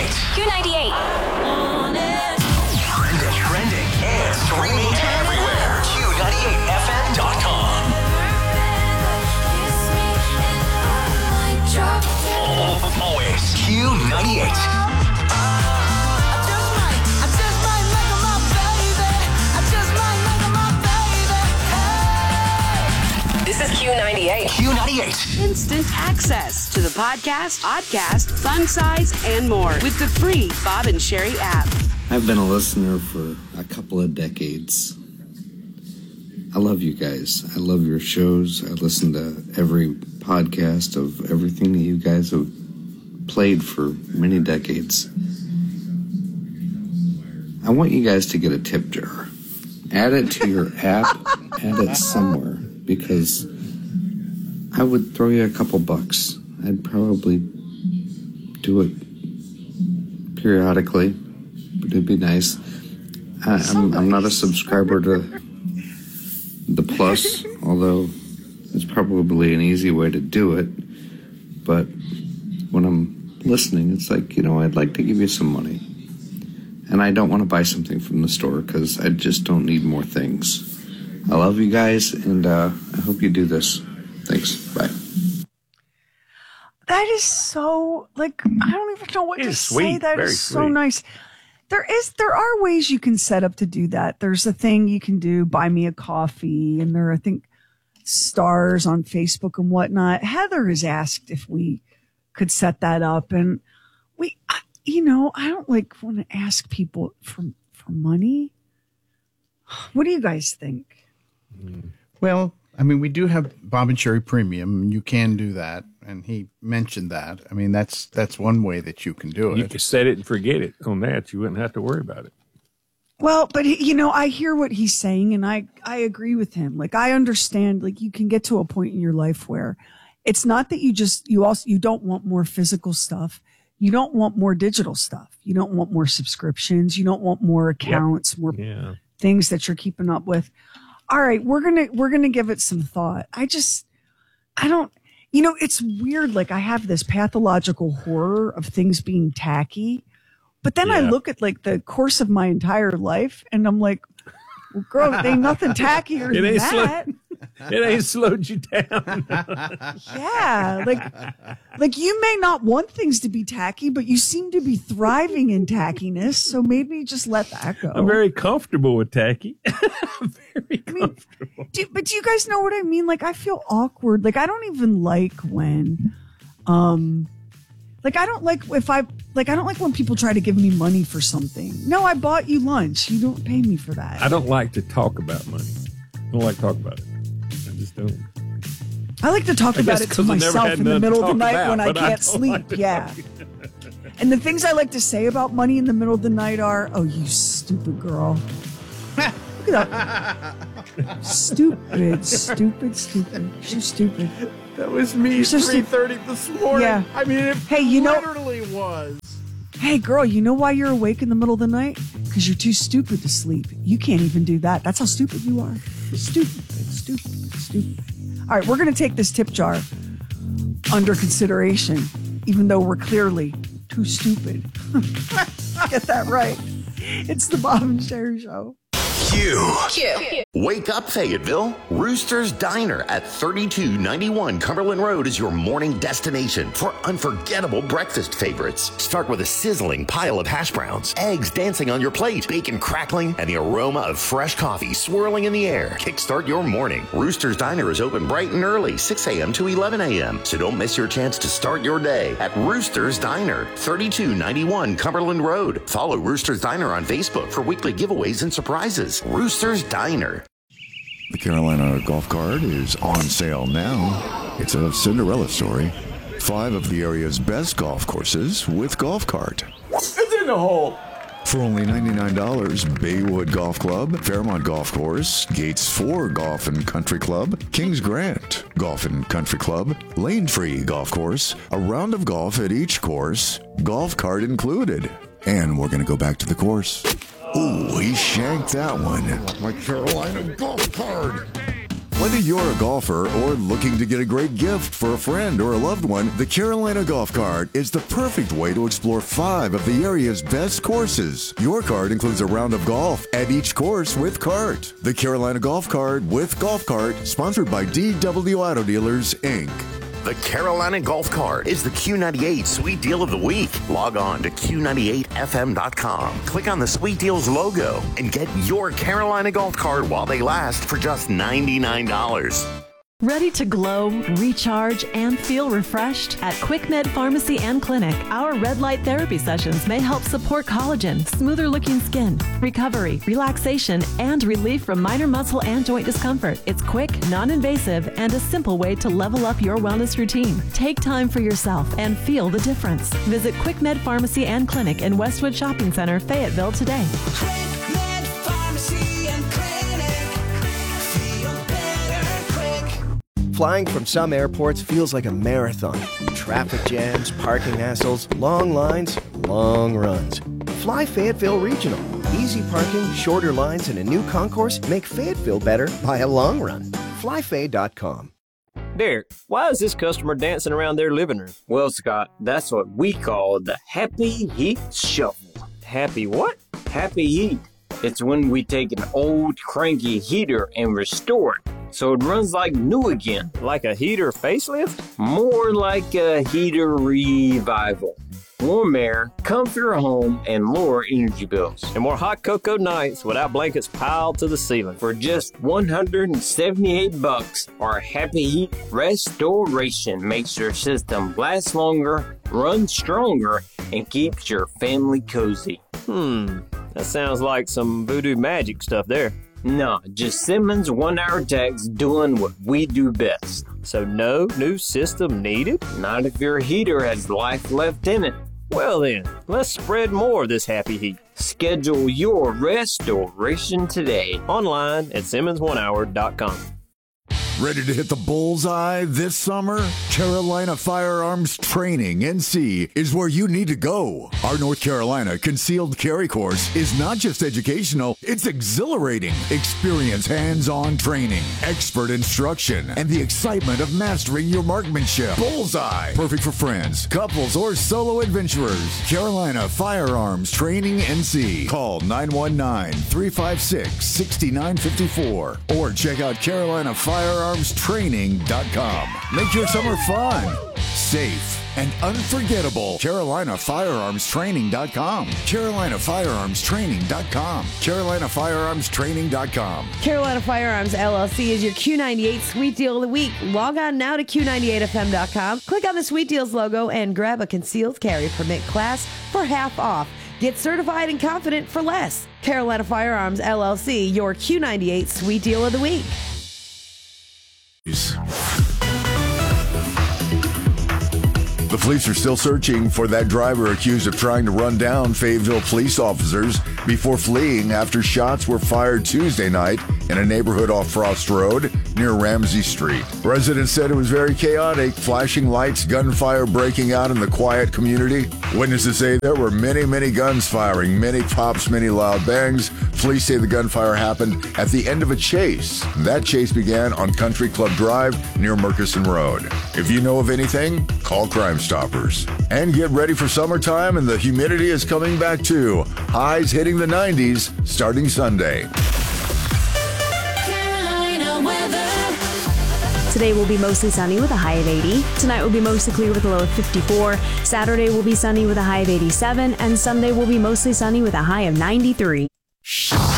Q98. Trending and streaming everywhere. Q98fm.com. Always Q98. This is Q98. Q98. Instant access to the podcast, podcast, fun size, and more with the free Bob and Sherry app. I've been a listener for a couple of decades. I love you guys. I love your shows. I listen to every podcast of everything that you guys have played for many decades. I want you guys to get a tip jar. Add it to your app. Add it somewhere. Because I would throw you a couple bucks. I'd probably do it periodically, but it'd be nice. I'm not a subscriber to the Plus, although it's probably an easy way to do it. But when I'm listening, it's like, I'd like to give you some money. And I don't want to buy something from the store because I just don't need more things. I love you guys, and I hope you do this. Thanks. Bye. That is so, I don't even know what to say. That Very is so sweet. nice. There are ways you can set up to do that. There's a thing you can do, buy me a coffee, and there are, I think, stars on Facebook and whatnot. Heather has asked if we could set that up, and I don't want to ask people for money. What do you guys think? Well, I mean, we do have Bob and Sherry Premium, and you can do that. And he mentioned that. I mean, that's one way that you can do it. You could set it and forget it on that. You wouldn't have to worry about it. Well, but I hear what he's saying, and I agree with him. I understand. You can get to a point in your life where it's not that you don't want more physical stuff. You don't want more digital stuff. You don't want more subscriptions. You don't want more accounts, more things that you're keeping up with. All right, we're gonna give it some thought. I don't. It's weird. I have this pathological horror of things being tacky, but then I look at the course of my entire life, and I'm like, well, girl, there ain't nothing tackier than that. It ain't slowed you down. Yeah, you may not want things to be tacky, but you seem to be thriving in tackiness, so maybe just let that go. I'm very comfortable with tacky. Very comfortable. But do you guys know what I mean? I feel awkward. I don't even like when, I don't like I don't like when people try to give me money for something. No, I bought you lunch. You don't pay me for that. I don't like to talk about money. I don't like to talk about it. I just don't. I like to talk about it to myself in the middle of the night when I can't sleep. Yeah. And the things I like to say about money in the middle of the night are, oh, you stupid girl. Look at that. Stupid. She's stupid. That was me, so 3:30 this morning. Yeah. I mean, it literally was. Hey, girl, you know why you're awake in the middle of the night? Because you're too stupid to sleep. You can't even do that. That's how stupid you are. Stupid. All right, we're going to take this tip jar under consideration, even though we're clearly too stupid. Get that right. It's the Bob and Sherry Show. Q. Wake up, Fayetteville. Rooster's Diner at 3291 Cumberland Road is your morning destination for unforgettable breakfast favorites. Start with a sizzling pile of hash browns, eggs dancing on your plate, bacon crackling, and the aroma of fresh coffee swirling in the air. Kickstart your morning. Rooster's Diner is open bright and early, 6 a.m. to 11 a.m. So don't miss your chance to start your day at Rooster's Diner, 3291 Cumberland Road. Follow Rooster's Diner on Facebook for weekly giveaways and surprises. Rooster's Diner. The Carolina Golf Cart is on sale now. It's a Cinderella story. 5 of the area's best golf courses with Golf Cart. It's in the hole. For only $99, Baywood Golf Club, Fairmont Golf Course, Gates 4 Golf and Country Club, Kings Grant Golf and Country Club, Lane Free Golf Course, a round of golf at each course, Golf Cart included. And we're going to go back to the course. Ooh, he shanked that one. My Carolina Golf Cart. Whether you're a golfer or looking to get a great gift for a friend or a loved one, the Carolina Golf Cart is the perfect way to explore 5 of the area's best courses. Your cart includes a round of golf at each course with cart. The Carolina Golf Cart with Golf Cart, sponsored by DW Auto Dealers, Inc. The Carolina Golf Cart is the Q98 Sweet Deal of the Week. Log on to Q98FM.com. Click on the Sweet Deals logo and get your Carolina Golf Cart while they last for just $99. Ready to glow, recharge, and feel refreshed? At QuickMed Pharmacy and Clinic, our red light therapy sessions may help support collagen, smoother looking skin, recovery, relaxation, and relief from minor muscle and joint discomfort. It's quick, non-invasive, and a simple way to level up your wellness routine. Take time for yourself and feel the difference. Visit QuickMed Pharmacy and Clinic in Westwood Shopping Center, Fayetteville today. QuickMed Pharmacy and Clinic. Feel better quick. Flying from some airports feels like a marathon. Traffic jams, parking hassles, long lines, long runs. Fly Fayetteville Regional. Easy parking, shorter lines, and a new concourse make Fayetteville better by a long run. FlyFay.com. Derek, why is this customer dancing around their living room? Well, Scott, that's what we call the Happy Heat Shuffle. Happy what? Happy Heat. It's when we take an old cranky heater and restore it so it runs like new again. Like a heater facelift? More like a heater revival. Warm air, comfier home, and lower energy bills. And more hot cocoa nights without blankets piled to the ceiling. For just $178, our Happy Heat Restoration makes your system last longer, run stronger, and keeps your family cozy. That sounds like some voodoo magic stuff there. No, just Simmons 1-hour techs doing what we do best. So no new system needed? Not if your heater has life left in it. Well then, let's spread more of this happy heat. Schedule your restoration today. Online at SimmonsOneHour.com. Ready to hit the bullseye this summer? Carolina Firearms Training, NC, is where you need to go. Our North Carolina Concealed Carry course is not just educational, it's exhilarating. Experience hands-on training, expert instruction, and the excitement of mastering your marksmanship. Bullseye, perfect for friends, couples, or solo adventurers. Carolina Firearms Training, NC. Call 919-356-6954 or check out Carolina Firearmstraining.com. Make your summer fun, safe, and unforgettable. CarolinaFirearmstraining.com. CarolinaFirearmstraining.com. CarolinaFirearmstraining.com. Carolina Firearms LLC is your Q98 Sweet Deal of the Week. Log on now to Q98FM.com. Click on the Sweet Deals logo and grab a concealed carry permit class for half off. Get certified and confident for less. Carolina Firearms LLC, your Q98 Sweet Deal of the Week. The police are still searching for that driver accused of trying to run down Fayetteville police officers before fleeing after shots were fired Tuesday night in a neighborhood off Frost Road near Ramsey Street. Residents said it was very chaotic, flashing lights, gunfire breaking out in the quiet community. Witnesses say there were many guns firing, many pops, many loud bangs. Police say the gunfire happened at the end of a chase. That chase began on Country Club Drive near Murkison Road. If you know of anything, call Crime Stoppers. And get ready for summertime, and the humidity is coming back too. Highs hitting the 90s starting Sunday. Carolina weather. Today will be mostly sunny with a high of 80. Tonight will be mostly clear with a low of 54. Saturday will be sunny with a high of 87. And Sunday will be mostly sunny with a high of 93.